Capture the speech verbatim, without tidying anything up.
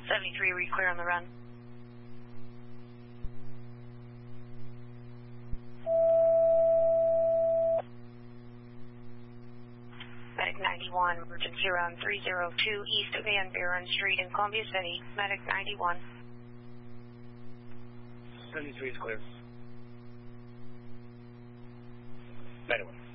seventy-three, read clear on the run. Medic ninety-one, emergency around three oh two east of Van Buren Street in Columbia City. Medic ninety-one. seventy-three is clear. ninety-one.